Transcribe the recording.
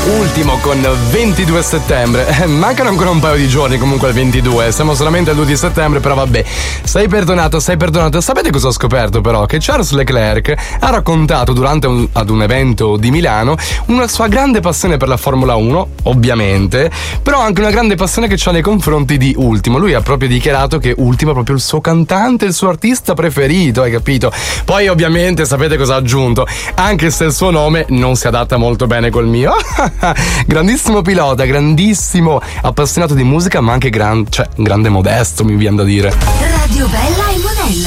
Ultimo con 22 settembre. Mancano ancora un paio di giorni comunque al 22. Siamo solamente al 2 di settembre, però vabbè. Sei perdonato. Sapete cosa ho scoperto però? Che Charles Leclerc ha raccontato ad un evento di Milano una sua grande passione per la Formula 1, ovviamente, però anche una grande passione che ha nei confronti di Ultimo. Lui ha proprio dichiarato che Ultimo è proprio il suo cantante, il suo artista preferito, hai capito? Poi ovviamente sapete cosa ha aggiunto? Anche se il suo nome non si adatta molto bene col mio. Grandissimo pilota, grandissimo appassionato di musica, ma anche grande modesto, mi viene da dire. Radio Bella e Monella.